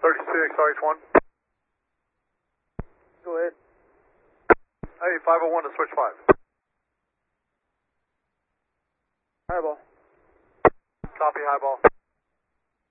36, RH1. Go ahead. Hey, 501 to switch 5. Highball. Copy, highball.